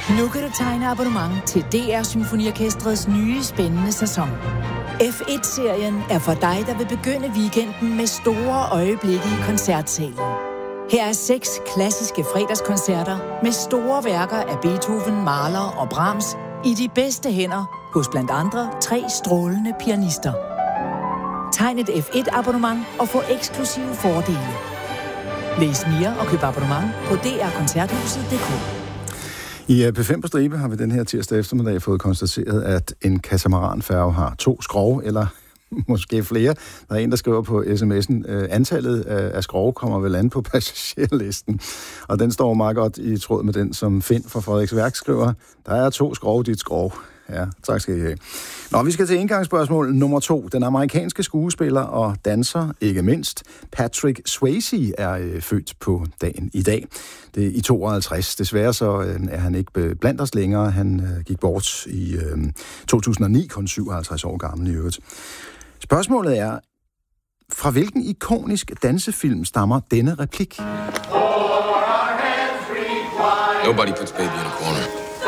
Nu kan du tegne abonnement til DR Symfoniorkestrets nye spændende sæson. F1-serien er for dig, der vil begynde weekenden med store øjeblikke i koncertsalen. Her er 6 klassiske fredagskoncerter med store værker af Beethoven, Mahler og Brahms i de bedste hænder hos blandt andre 3 strålende pianister. Tegn et F1-abonnement og få eksklusive fordele. Læs mere og køb abonnement på drkoncerthuset.dk. I P5 på stribe har vi den her tirsdag eftermiddag fået konstateret, at en katamaranfærge har 2 skrog, eller måske flere. Der er en, der skriver på sms'en, antallet af skrog kommer vel an på passagerlisten. Og den står meget godt i tråd med den, som Finn fra Frederiksværk skriver. Der er 2 skrog, dit skrog. Ja, tak skal I have. Nå, vi skal til indgangsspørgsmål nummer 2. Den amerikanske skuespiller og danser, ikke mindst, Patrick Swayze er født på dagen i dag. Det er i 52. Desværre så er han ikke blandt os længere. Han gik bort i 2009, kun 57 år gammel i øvrigt. Spørgsmålet er, fra hvilken ikonisk dansefilm stammer denne replik? Nobody puts baby in a corner.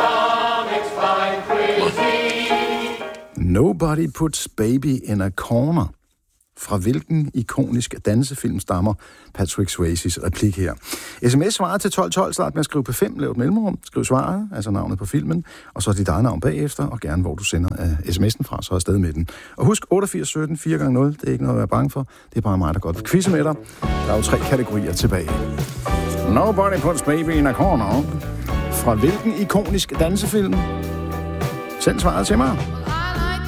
Nobody puts baby in a corner. Fra hvilken ikonisk dansefilm stammer Patrick Swayzes replik her? SMS-svaret til 1212, start med at skrive P5, lav et mellemrum, skriv svaret, altså navnet på filmen, og så dit eget navn bagefter, og gerne hvor du sender sms'en fra, så er afsted med den. Og husk 8817 4x0, det er ikke noget at være bange for, det er bare mig, der godt vil quizze med dig. Der er jo 3 kategorier tilbage. Nobody puts baby in a corner. Fra hvilken ikonisk dansefilm? Send svaret til mig.